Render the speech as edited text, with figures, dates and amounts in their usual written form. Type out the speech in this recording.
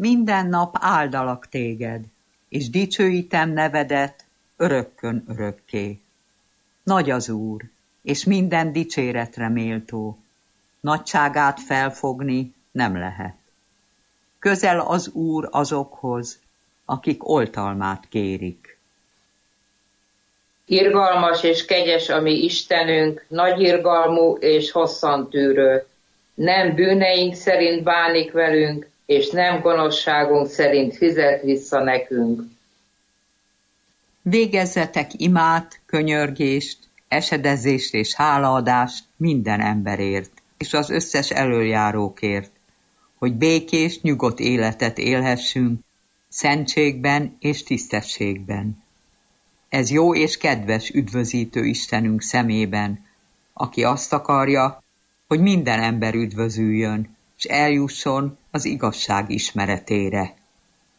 minden nap áldalak téged, és dicsőítem nevedet örökkön örökké. Nagy az Úr, és minden dicséretre méltó, nagyságát felfogni nem lehet. Közel az Úr azokhoz, akik oltalmát kérik. Irgalmas és kegyes a mi Istenünk, nagy irgalmú és hosszantűrő. Nem bűneink szerint bánik velünk, és nem gonoszságunk szerint fizet vissza nekünk. Végezzetek imát, könyörgést, esedezést és hálaadást minden emberért, és az összes elöljárókért, hogy békés, nyugodt életet élhessünk, szentségben és tisztességben. Ez jó és kedves üdvözítő Istenünk szemében, aki azt akarja, hogy minden ember üdvözüljön, és eljusson az igazság ismeretére.